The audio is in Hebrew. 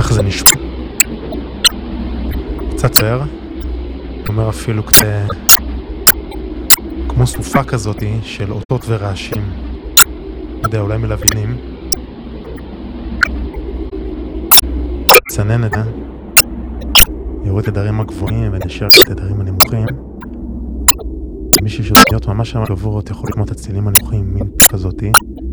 כך זה נשמע. קצת סוער, אומר אפילו קצת כמו סופה כזאת של אותות ורעשים. לא יודע, אולי מלווינים. צננת, יורד תדרים הגבוהים ונשאר תדרים הנמוכים. מישהו שרוצה להיות ממש שם גבוהות יכול לקמות הצלילים הנוחים, מין כזאת.